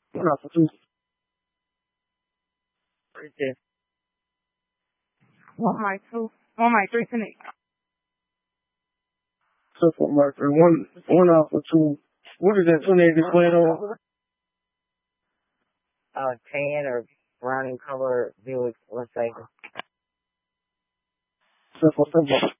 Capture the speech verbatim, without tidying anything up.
One Alpha two. Right there. One Mike two. One Mike three ten eight. Support marker. One one Alpha two. What is that twenty-eight displayed on? Uh, tan or brown in color Buick, let's say. Support support.